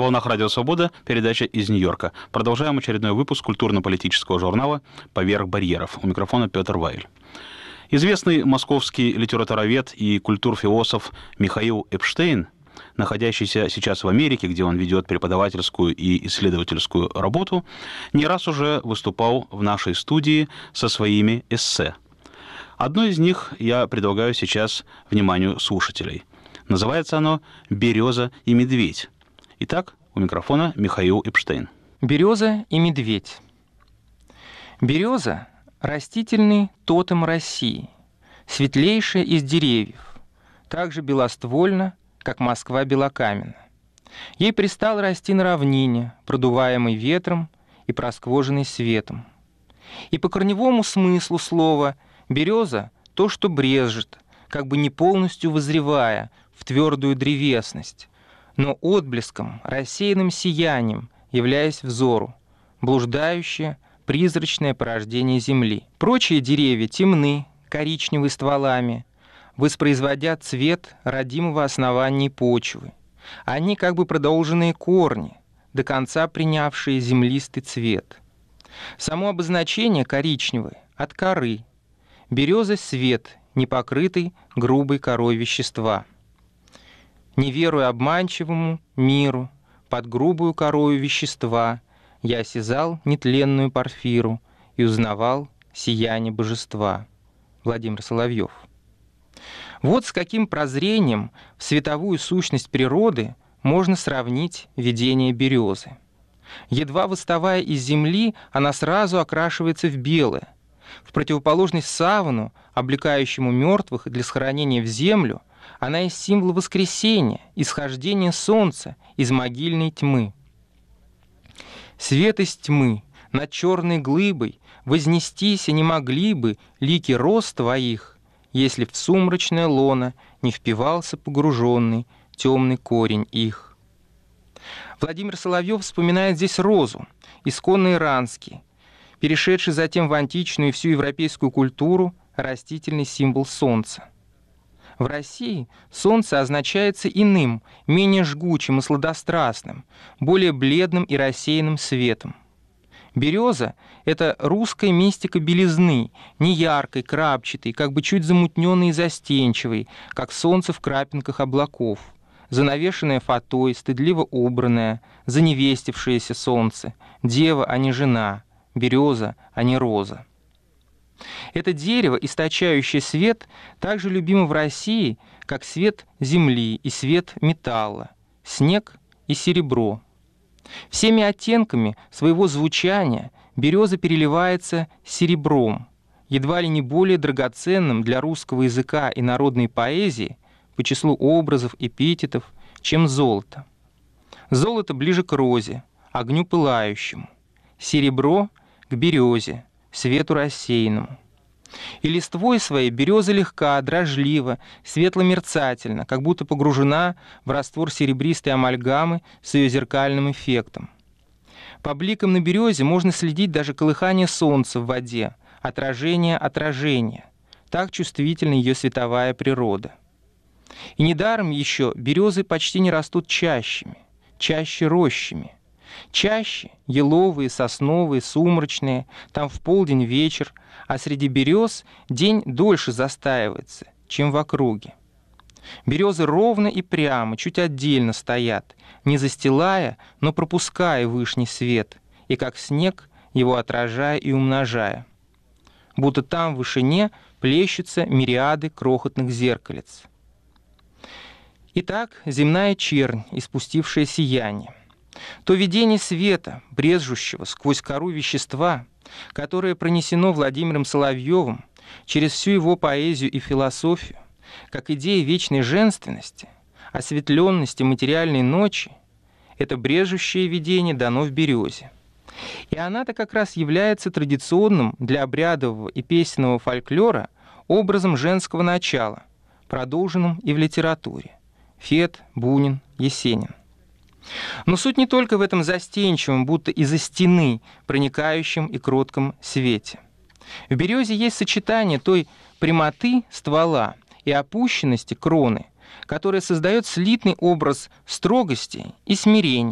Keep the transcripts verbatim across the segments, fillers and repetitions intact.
волнах Радио Свобода, передача из Нью-Йорка. Продолжаем очередной выпуск культурно-политического журнала «Поверх барьеров». У микрофона Петр Вайль. Известный московский литературовед и культурфилософ Михаил Эпштейн, находящийся сейчас в Америке, где он ведет преподавательскую и исследовательскую работу, не раз уже выступал в нашей студии со своими эссе. Одно из них я предлагаю сейчас вниманию слушателей. Называется оно «Береза и медведь». Итак, у микрофона Михаил Эпштейн. Береза и медведь. Береза – растительный тотем России, светлейшая из деревьев, также белоствольна, как Москва белокаменна. Ей пристало расти на равнине, продуваемой ветром и просквоженной светом. И по корневому смыслу слова береза – то, что брезжит, как бы не полностью вызревая в твердую древесность, но отблеском, рассеянным сиянием, являясь взору, блуждающее, призрачное порождение земли. Прочие деревья темны, коричневые стволами, воспроизводя цвет родимого основания почвы. Они как бы продолженные корни, до конца принявшие землистый цвет. Само обозначение коричневое от коры. Береза — свет, не покрытый грубой корой вещества. Не веруя обманчивому миру, под грубую корою вещества, я осязал нетленную порфиру и узнавал сияние божества. Владимир Соловьев. Вот с каким прозрением в световую сущность природы можно сравнить видение березы. Едва выставая из земли, она сразу окрашивается в белое. В противоположность савану, облекающему мертвых для схоронения в землю, она есть символ воскресения, исхождения солнца из могильной тьмы. Свет из тьмы над черной глыбой вознестися не могли бы лики роз твоих, если в сумрачное лоно не впивался погруженный темный корень их. Владимир Соловьев вспоминает здесь розу, исконно иранский, перешедший затем в античную и всю европейскую культуру растительный символ солнца. В России солнце означается иным, менее жгучим и сладострастным, более бледным и рассеянным светом. Береза — это русская мистика белизны, неяркой, крапчатой, как бы чуть замутненной и застенчивой, как солнце в крапинках облаков, занавешенное фатой, стыдливо убранное, заневестившееся солнце, дева, а не жена, береза, а не роза. Это дерево, источающее свет, также любимо в России, как свет земли и свет металла, снег и серебро. Всеми оттенками своего звучания береза переливается серебром, едва ли не более драгоценным для русского языка и народной поэзии по числу образов, эпитетов, чем золото. Золото ближе к розе, огню пылающему, серебро — к березе, свету рассеянному. И листвой своей береза легка, дрожлива, светло-мерцательна, как будто погружена в раствор серебристой амальгамы с ее зеркальным эффектом. По бликам на березе можно следить даже колыхание солнца в воде, отражение отражения. Так чувствительна ее световая природа. И недаром еще березы почти не растут чащами, чаще рощами. Чаще еловые, сосновые, сумрачные, там в полдень вечер, а среди берез день дольше застаивается, чем в округе. Березы ровно и прямо, чуть отдельно стоят, не застилая, но пропуская вышний свет, и как снег его отражая и умножая. Будто там в вышине плещутся мириады крохотных зеркалец. Итак, земная чернь, испустившая сияние. То видение света, брезжущего сквозь кору вещества, которое пронесено Владимиром Соловьевым через всю его поэзию и философию, как идея вечной женственности, осветленности материальной ночи, это брежущее видение дано в березе. И она-то как раз является традиционным для обрядового и песенного фольклора образом женского начала, продолженным и в литературе. Фет, Бунин, Есенин. Но суть не только в этом застенчивом, будто из-за стены, проникающем и кротком свете. В березе есть сочетание той прямоты ствола и опущенности кроны, которая создает слитный образ строгости и смирения,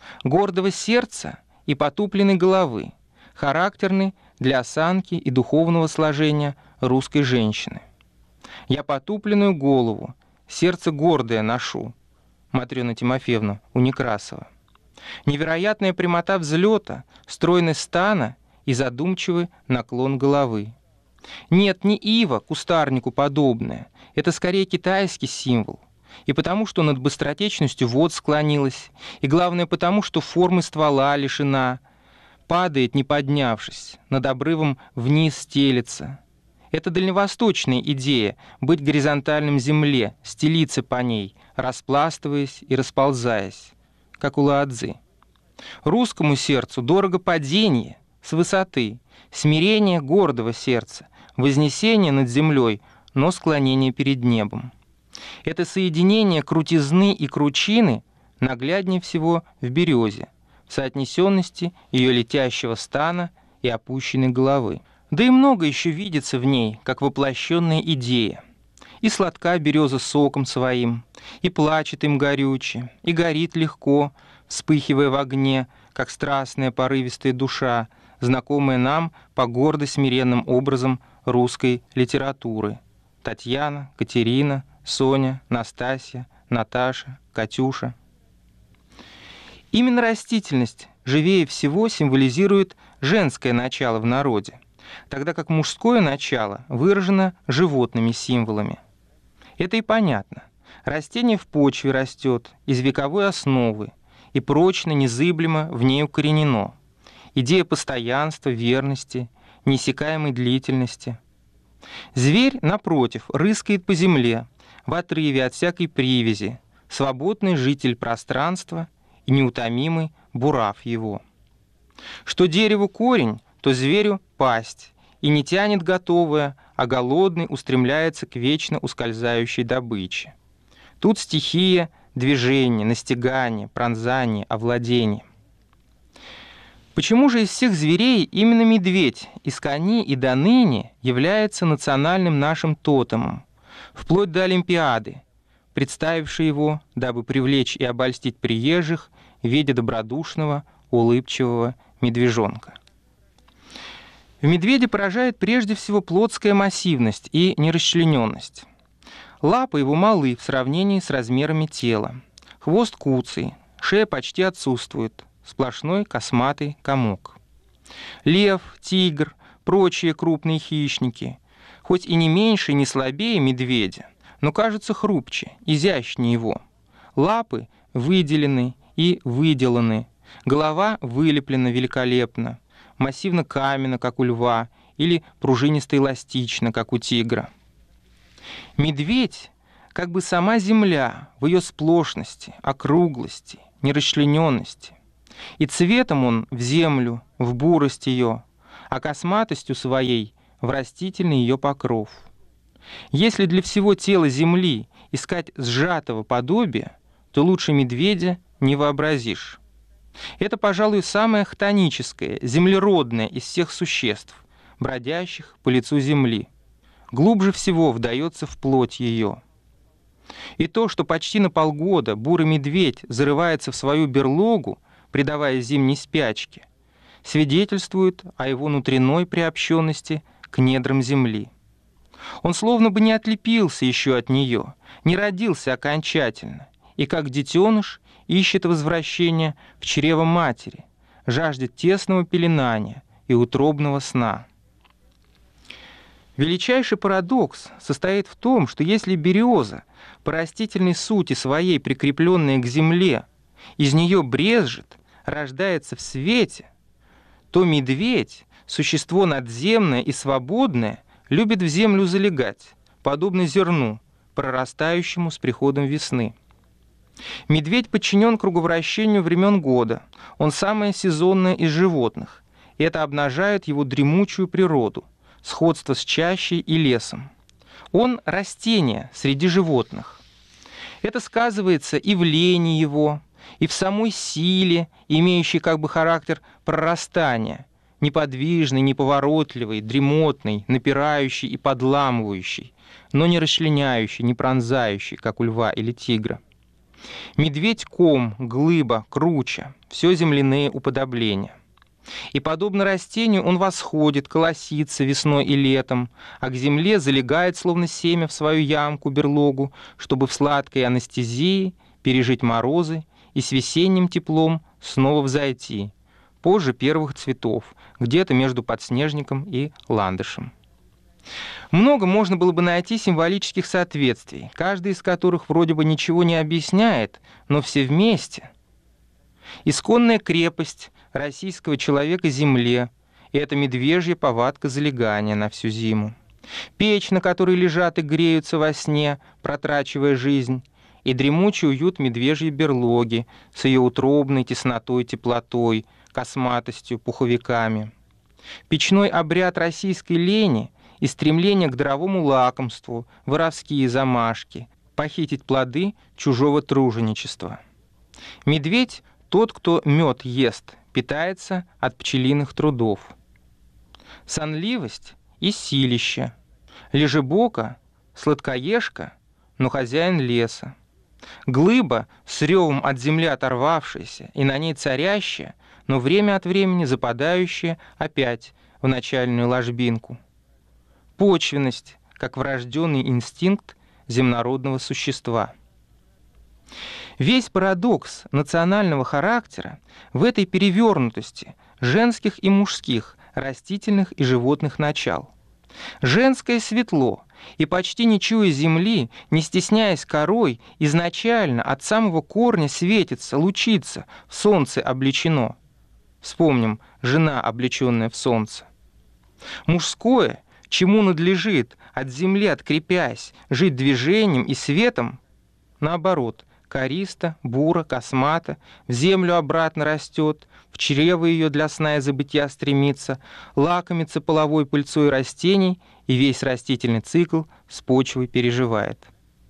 гордого сердца и потупленной головы, характерны для осанки и духовного сложения русской женщины. «Я потупленную голову, сердце гордое ношу» Матрёна Тимофеевна у Некрасова. Невероятная прямота взлета, стройность стана и задумчивый наклон головы. Нет, не ива, кустарнику подобная, это скорее китайский символ. И потому, что над быстротечностью вод склонилась, и главное потому, что формы ствола лишена, падает, не поднявшись, над обрывом вниз стелется. Это дальневосточная идея — быть горизонтальным земле, стелиться по ней, распластываясь и расползаясь, как у Лаотзы. Русскому сердцу дорого падение с высоты, смирение гордого сердца, вознесение над землей, но склонение перед небом. Это соединение крутизны и кручины нагляднее всего в березе, в соотнесенности ее летящего стана и опущенной головы. Да и много еще видится в ней, как воплощенная идея. И сладка береза соком своим, и плачет им горюче, и горит легко, вспыхивая в огне, как страстная порывистая душа, знакомая нам по гордо смиренным образом русской литературы. Татьяна, Катерина, Соня, Настасья, Наташа, Катюша. Именно растительность живее всего символизирует женское начало в народе, тогда как мужское начало выражено животными символами. Это и понятно. Растение в почве растет, из вековой основы, и прочно, незыблемо в ней укоренено. Идея постоянства, верности, неиссякаемой длительности. Зверь, напротив, рыскает по земле, в отрыве от всякой привязи, свободный житель пространства и неутомимый бурав его. Что дереву корень, то зверю пасть, и не тянет готовое, а голодный устремляется к вечно ускользающей добыче. Тут стихия, движение, настигание, пронзание, овладение. Почему же из всех зверей именно медведь из кони и до ныне является национальным нашим тотемом, вплоть до Олимпиады, представившей его, дабы привлечь и обольстить приезжих в виде добродушного, улыбчивого медвежонка? В медведе поражает прежде всего плотская массивность и нерасчлененность. Лапы его малы в сравнении с размерами тела. Хвост куцый, шея почти отсутствует, сплошной косматый комок. Лев, тигр, прочие крупные хищники, хоть и не меньше и не слабее медведя, но кажутся хрупче, изящнее его. Лапы выделены и выделаны, голова вылеплена великолепно, массивно-каменно, как у льва, или пружинисто-эластично, как у тигра. Медведь, как бы сама земля в ее сплошности, округлости, нерасчлененности. И цветом он в землю, в бурость ее, а косматостью своей в растительный ее покров. Если для всего тела земли искать сжатого подобия, то лучше медведя не вообразишь. Это, пожалуй, самое хтоническое, землеродное из всех существ, бродящих по лицу земли. Глубже всего вдается в плоть ее. И то, что почти на полгода бурый медведь зарывается в свою берлогу, предавая зимней спячке, свидетельствует о его внутренней приобщенности к недрам земли. Он словно бы не отлепился еще от нее, не родился окончательно, и как детеныш ищет возвращения в чрево матери, жаждет тесного пеленания и утробного сна. Величайший парадокс состоит в том, что если береза по растительной сути своей, прикрепленная к земле, из нее брезжит, рождается в свете, то медведь, существо надземное и свободное, любит в землю залегать, подобно зерну, прорастающему с приходом весны. Медведь подчинен круговращению времен года, он самое сезонное из животных, и это обнажает его дремучую природу, сходство с чащей и лесом. Он растение среди животных. Это сказывается и в лени его, и в самой силе, имеющей как бы характер прорастания, неподвижный, неповоротливый, дремотный, напирающий и подламывающий, но не расчленяющий, не пронзающий, как у льва или тигра. Медведь ком, глыба, круча — все земляные уподобления. И, подобно растению, он восходит, колосится весной и летом, а к земле залегает, словно семя, в свою ямку-берлогу, чтобы в сладкой анестезии пережить морозы и с весенним теплом снова взойти, позже первых цветов, где-то между подснежником и ландышем. Много можно было бы найти символических соответствий, каждый из которых вроде бы ничего не объясняет, но все вместе. Исконная крепость российского человека земле — и это медвежья повадка залегания на всю зиму. Печь, на которой лежат и греются во сне, протрачивая жизнь, и дремучий уют медвежьей берлоги с ее утробной теснотой, теплотой, косматостью, пуховиками. Печной обряд российской лени и стремление к даровому лакомству, воровские замашки, похитить плоды чужого труженичества. Медведь — тот, кто мед ест, питается от пчелиных трудов. Сонливость и силище. Лежебока — сладкоежка, но хозяин леса. Глыба с ревом от земли оторвавшаяся и на ней царящая, но время от времени западающая опять в начальную ложбинку. Почвенность, как врожденный инстинкт земнородного существа. Весь парадокс национального характера в этой перевернутости женских и мужских, растительных и животных начал. Женское светло, и почти не чуя земли, не стесняясь корой, изначально от самого корня светится, лучится, в солнце облечено. Вспомним, жена, облеченная в солнце. Мужское, чему надлежит, от земли открепясь, жить движением и светом, наоборот, користа, бура, космата, в землю обратно растет, в чрево ее для сна и забытия стремится, лакомится половой пыльцой растений и весь растительный цикл с почвой переживает.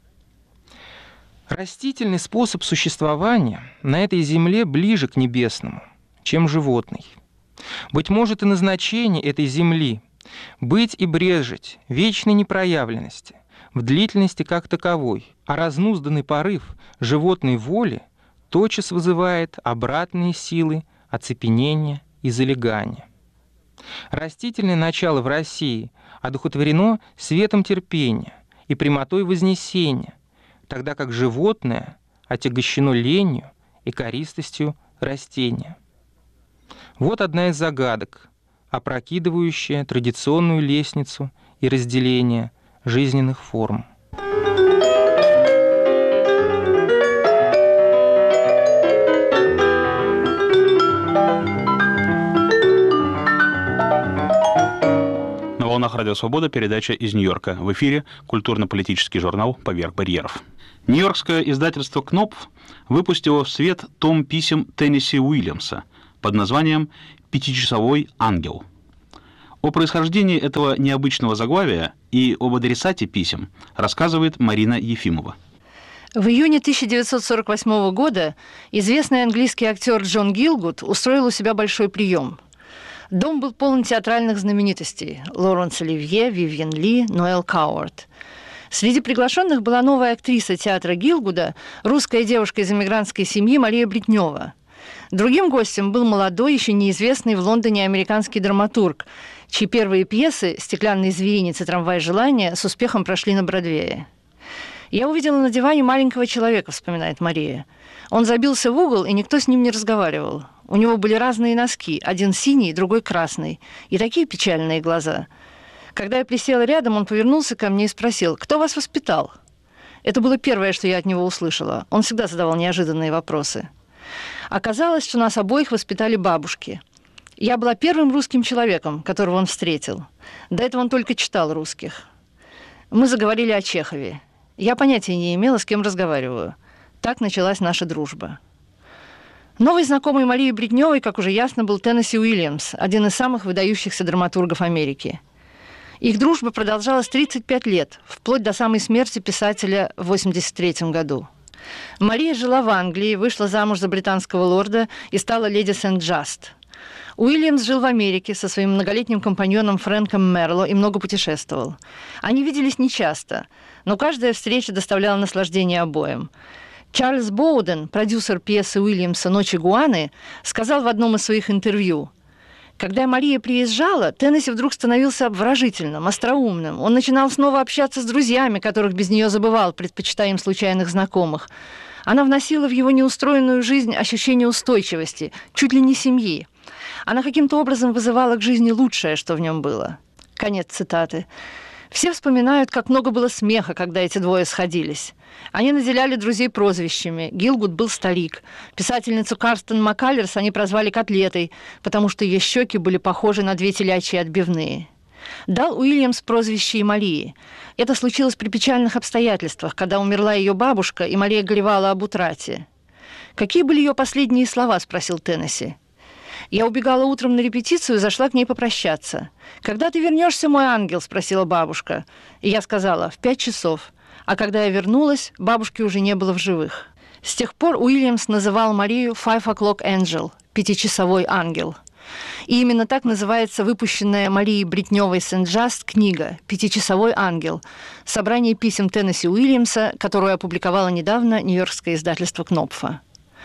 Растительный способ существования на этой земле ближе к небесному, чем животный. Быть может, и назначение этой земли — быть и брежить вечной непроявленности, в длительности как таковой, а разнузданный порыв животной воли тотчас вызывает обратные силы оцепенения и залегания. Растительное начало в России одухотворено светом терпения и прямотой вознесения, тогда как животное отягощено ленью и користостью растения. Вот одна из загадок, опрокидывающая традиционную лестницу и разделение жизненных форм. На волнах Радио Свобода передача из Нью-Йорка. В эфире культурно-политический журнал «Поверх барьеров». Нью-Йоркское издательство «Кнопф» выпустило в свет том писем Теннесси Уильямса под названием «Пятичасовой ангел». О происхождении этого необычного заглавия и об адресате писем рассказывает Марина Ефимова. В июне тысяча девятьсот сорок восьмого года известный английский актер Джон Гилгуд устроил у себя большой прием. Дом был полон театральных знаменитостей – Лоренс Оливье, Вивьен Ли, Ноэл Кауарт. Среди приглашенных была новая актриса театра Гилгуда, русская девушка из эмигрантской семьи Мария Бритнева. Другим гостем был молодой, еще неизвестный в Лондоне американский драматург, чьи первые пьесы «Стеклянный зверинец» и «Трамвай желания» с успехом прошли на Бродвее. «Я увидела на диване маленького человека», — вспоминает Мария. «Он забился в угол, и никто с ним не разговаривал. У него были разные носки, один синий, другой красный, и такие печальные глаза. Когда я присела рядом, он повернулся ко мне и спросил: «Кто вас воспитал?» Это было первое, что я от него услышала. Он всегда задавал неожиданные вопросы. Оказалось, что нас обоих воспитали бабушки. Я была первым русским человеком, которого он встретил. До этого он только читал русских. Мы заговорили о Чехове. Я понятия не имела, с кем разговариваю. Так началась наша дружба. Новый знакомый Марии Бритневой, как уже ясно, был Теннесси Уильямс, один из самых выдающихся драматургов Америки. Их дружба продолжалась тридцать пять лет, вплоть до самой смерти писателя в восемьдесят третьем году. Мария жила в Англии, вышла замуж за британского лорда и стала леди Сент-Джаст. Уильямс жил в Америке со своим многолетним компаньоном Фрэнком Мерло и много путешествовал. Они виделись нечасто, но каждая встреча доставляла наслаждение обоим. Чарльз Боуден, продюсер пьесы Уильямса «Ночь игуаны», сказал в одном из своих интервью: «Когда Мария приезжала, Теннесси вдруг становился обворожительным, остроумным. Он начинал снова общаться с друзьями, которых без нее забывал, предпочитая им случайных знакомых. Она вносила в его неустроенную жизнь ощущение устойчивости, чуть ли не семьи. Она каким-то образом вызывала к жизни лучшее, что в нем было». Конец цитаты. Все вспоминают, как много было смеха, когда эти двое сходились. Они наделяли друзей прозвищами. Гилгуд был старик. Писательницу Карстен Маккалерс они прозвали котлетой, потому что ее щеки были похожи на две телячьи отбивные. Дал Уильямс прозвище и Марии. Это случилось при печальных обстоятельствах, когда умерла ее бабушка, и Мария горевала об утрате. «Какие были ее последние слова?» – спросил Теннесси. «Я убегала утром на репетицию и зашла к ней попрощаться. «Когда ты вернешься, мой ангел?» – спросила бабушка. И я сказала: «В пять часов». А когда я вернулась, бабушки уже не было в живых. С тех пор Уильямс называл Марию «Five O'Clock Angel» – «Пятичасовой ангел». И именно так называется выпущенная Марией Бритневой Сент-Джаст книга «Пятичасовой ангел» – собрание писем Теннесси Уильямса, которую опубликовало недавно нью-йоркское издательство Кнопфа.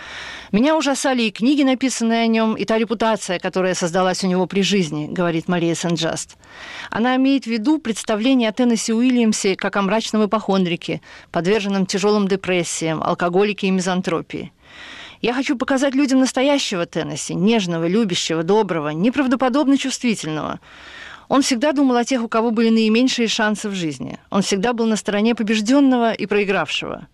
«Меня ужасали и книги, написанные о нем, и та репутация, которая создалась у него при жизни», — говорит Мария Сент-Джаст. Она имеет в виду представление о Теннесси Уильямсе как о мрачном ипохондрике, подверженном тяжелым депрессиям, алкоголике и мизантропии. «Я хочу показать людям настоящего Теннесси, нежного, любящего, доброго, неправдоподобно чувствительного. Он всегда думал о тех, у кого были наименьшие шансы в жизни. Он всегда был на стороне побежденного и проигравшего».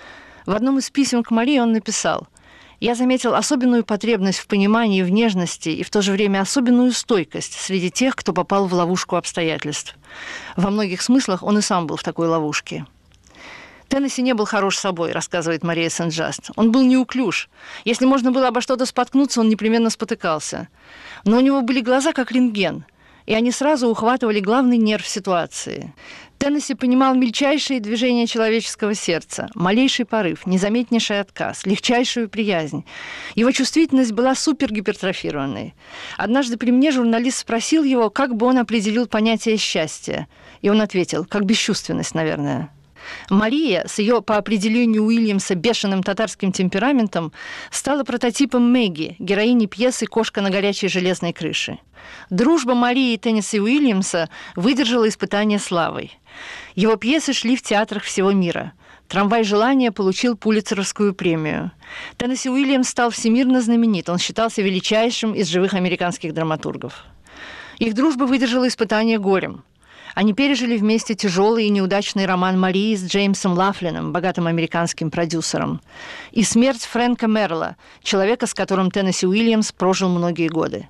В одном из писем к Марии он написал: «Я заметил особенную потребность в понимании, в нежности и в то же время особенную стойкость среди тех, кто попал в ловушку обстоятельств. Во многих смыслах он и сам был в такой ловушке». Теннесси не был хорош собой, рассказывает Мария Сент-Джаст. Он был неуклюж. Если можно было обо что-то споткнуться, он непременно спотыкался. Но у него были глаза как рентген, и они сразу ухватывали главный нерв ситуации. Теннесси понимал мельчайшие движения человеческого сердца, малейший порыв, незаметнейший отказ, легчайшую приязнь. Его чувствительность была супергипертрофированной. Однажды при мне журналист спросил его, как бы он определил понятие счастья. И он ответил: как бесчувственность, наверное. Мария, с ее, по определению Уильямса, бешеным татарским темпераментом, стала прототипом Мэгги, героини пьесы «Кошка на горячей железной крыше». Дружба Марии и Теннесси Уильямса выдержала испытание славой. Его пьесы шли в театрах всего мира. «Трамвай желания» получил Пулитцеровскую премию. Теннесси Уильямс стал всемирно знаменит. Он считался величайшим из живых американских драматургов. Их дружба выдержала испытание горем. Они пережили вместе тяжелый и неудачный роман Марии с Джеймсом Лафлином, богатым американским продюсером, и смерть Фрэнка Мерла, человека, с которым Теннесси Уильямс прожил многие годы.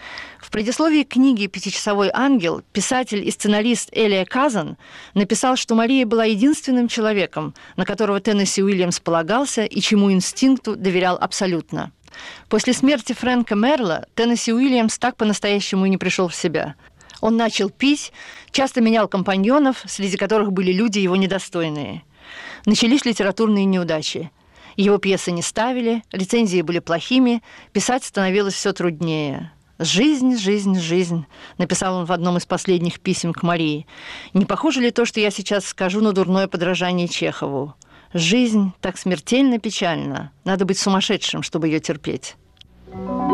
В предисловии книги «Пятичасовой ангел» писатель и сценарист Элия Казан написал, что Мария была единственным человеком, на которого Теннесси Уильямс полагался и чему инстинкту доверял абсолютно. После смерти Фрэнка Мерла Теннесси Уильямс так по-настоящему и не пришел в себя. Он начал пить, часто менял компаньонов, среди которых были люди его недостойные. Начались литературные неудачи. Его пьесы не ставили, рецензии были плохими, писать становилось все труднее. «Жизнь, жизнь, жизнь», — написал он в одном из последних писем к Марии. «Не похоже ли то, что я сейчас скажу, на дурное подражание Чехову? Жизнь так смертельно печальна. Надо быть сумасшедшим, чтобы ее терпеть».